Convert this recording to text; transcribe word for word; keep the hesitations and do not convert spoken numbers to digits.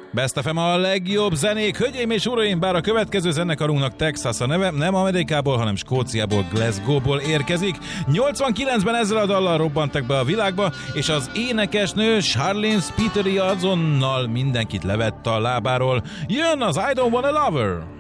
Best ef em a legjobb zenék. Hölgyeim és uraim, bár a következő zenekarunknak Texas a neve, nem Amerikából, hanem Skóciából, Glasgow-ból érkezik. nyolcvankilencben ezzel a dallal robbantak be a világba, és az énekesnő Charlene Spiteri azonnal mindenkit levett a lábáról. Jön az I Don't Want a Lover!